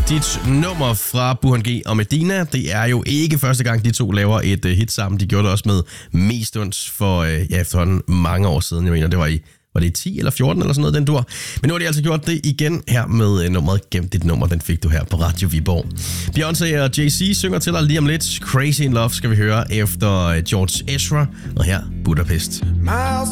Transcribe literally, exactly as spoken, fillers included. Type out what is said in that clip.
dit nummer fra Burhan G og Medina. Det er jo ikke første gang, de to laver et uh, hit sammen. De gjorde det også med Mestuns for uh, ja, efterhånden mange år siden. Jeg mener, det var i Var det i ti eller fjorten eller sådan noget, den dur? Men nu har de altså gjort det igen her med uh, nummeret Gem dit nummer. Den fik du her på Radio Viborg. Beyoncé og Jay-Z synger til dig lige om lidt. Crazy in Love skal vi høre efter uh, George Ezra. Og her Budapest. Miles